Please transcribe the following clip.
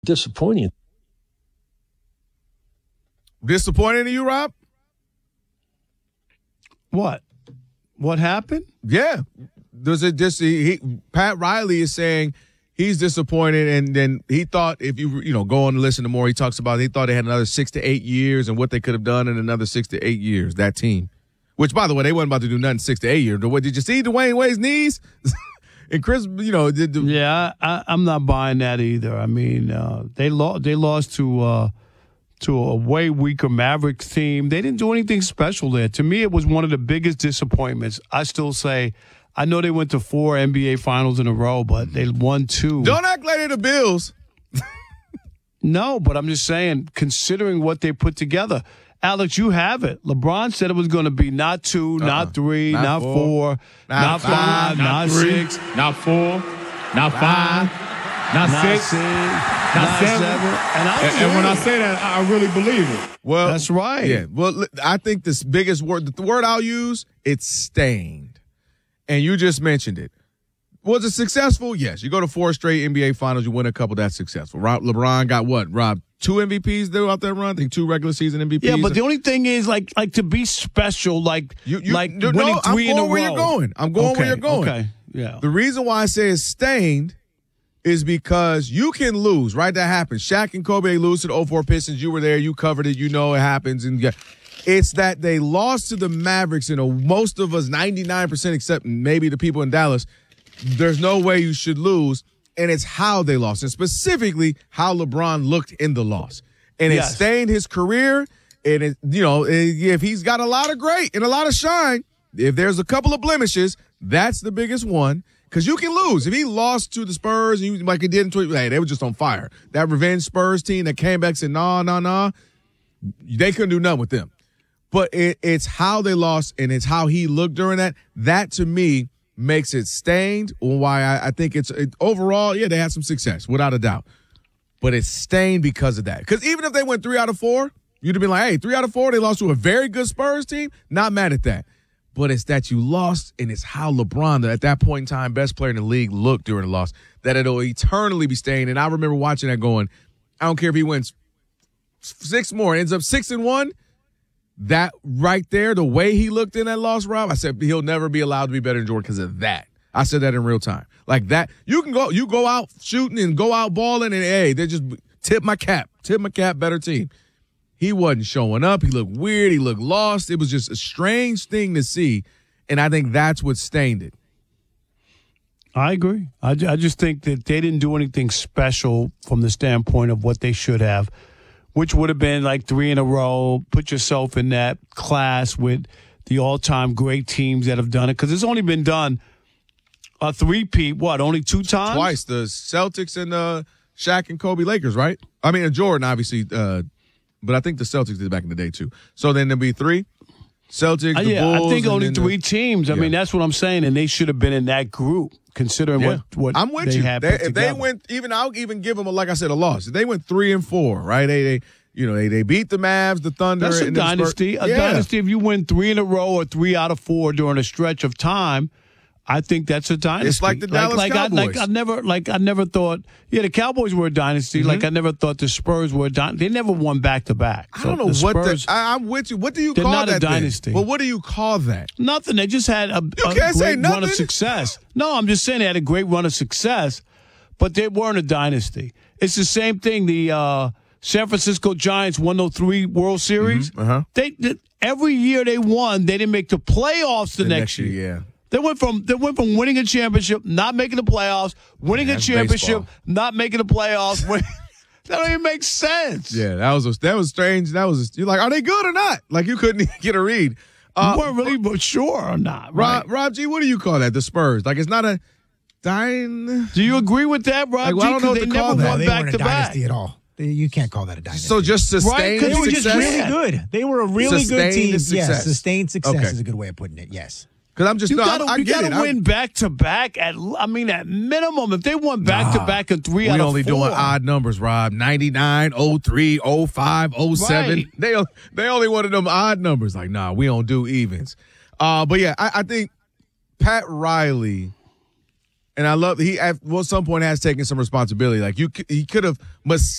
disappointing. Disappointing to you, Rob? What? What happened? Yeah. Pat Riley is saying he's disappointed, and then he thought if you go on and listen to more, he talks about he thought they had another 6 to 8 years and what they could have done in another 6 to 8 years, that team. Which, by the way, they wasn't about to do nothing 6 to 8 years. Did you see Dwayne Wade's knees? And Chris, Yeah, I'm not buying that either. I mean, they lost to a way weaker Mavericks team. They didn't do anything special there. To me, it was one of the biggest disappointments. I still say, I know they went to 4 NBA Finals in a row, but they won 2. Don't act like they're the Bills. No, but I'm just saying, considering what they put together. Alex, you have it. LeBron said it was going to be not 2, not 3, not 4, not 5, not 6, not 4, not 5, not 6, not 7. And when I say that, I really believe it. Well, that's right. Yeah. Well, I think this biggest word, the word I'll use, it's stained. And you just mentioned it. Was it successful? Yes. You go to 4 straight NBA Finals, you win a couple. That's successful. LeBron got what, Rob? 2 MVPs throughout that run. I think 2 regular season MVPs. Yeah, but the only thing is, like to be special, winning 3 in a row. I'm going where you're going. where you're going. Okay. Yeah. The reason why I say it's stained is because you can lose. Right, that happens. Shaq and Kobe lose to the 04 Pistons. You were there. You covered it. You know it happens. And it's that they lost to the Mavericks. Most of us, 99%, except maybe the people in Dallas. There's no way you should lose. And it's how they lost, and specifically how LeBron looked in the loss. And it stained his career. And, if he's got a lot of great and a lot of shine, if there's a couple of blemishes, that's the biggest one. Because you can lose. If he lost to the Spurs, and like he did in 20, they were just on fire. That revenge Spurs team that came back and said, nah, they couldn't do nothing with them. But it's how they lost, and it's how he looked during that. That, to me, makes it stained. Why I think overall, they had some success, without a doubt. But it's stained because of that. Because even if they went 3 out of 4, you'd have been like, hey, 3 out of 4, they lost to a very good Spurs team. Not mad at that. But it's that you lost, and it's how LeBron, at that point in time, best player in the league, looked during the loss, that it'll eternally be stained. And I remember watching that going, I don't care if he wins 6 more, ends up 6-1. That right there, the way he looked in that loss, Rob, I said he'll never be allowed to be better than Jordan because of that. I said that in real time. Like that, you go out shooting and go out balling, and hey, they just tip my cap, better team. He wasn't showing up. He looked weird. He looked lost. It was just a strange thing to see, and I think that's what stained it. I agree. I just think that they didn't do anything special from the standpoint of what they should have, which would have been like 3 in a row. Put yourself in that class with the all-time great teams that have done it, because it's only been done a three-peat, only 2 times? Twice. The Celtics and Shaq and Kobe Lakers, right? I mean, Jordan, obviously, but I think the Celtics did it back in the day, too. So then there'll be 3. Celtics, the Bulls. I think only 3 teams. I mean, that's what I'm saying, and they should have been in that group, considering what I'm with they you. had put if together. they went, I'll even give them, like I said, a loss. If they went 3-4, right? They beat the Mavs, the Thunder. That's a and dynasty. Dynasty, if you win 3 in a row or 3 out of 4 during a stretch of time, I think that's a dynasty. It's like the Dallas Cowboys. I never thought. Yeah, the Cowboys were a dynasty. Mm-hmm. Like I never thought the Spurs were a dynasty. They never won back to back. I don't know what I'm with you. What do you call that? They're not a dynasty. Well, what do you call that? Nothing. They just had a great run of success. No, I'm just saying they had a great run of success, but they weren't a dynasty. It's the same thing. The San Francisco Giants won those 3 World Series. Mm-hmm. Uh-huh. They every year they won. They didn't make the playoffs the next year. Yeah. They went from winning a championship, not making the playoffs, winning a championship, not making the playoffs. That don't even make sense. Yeah, that was strange. You're like, are they good or not? Like you couldn't get a read. You weren't really sure or not. Right? Rob G, what do you call that? The Spurs? Like it's not a Do you agree with that, Rob G? I don't know what to call that. They weren't a dynasty back. at all. You can't call that a dynasty. So just sustained They were success? just really good. They were a really good team. Sustained Yes, success. sustained success is a good way of putting it. Yes. Because I'm just, you I get it. gotta win back to back. At minimum, if they won back to back in 3 out of 4, we only doing odd numbers, Rob. 99, 03, 05, 07. Right. They only wanted them odd numbers. Like, nah, we don't do evens. But yeah, I think Pat Riley, and I love he at some point has taken some responsibility. Like he could have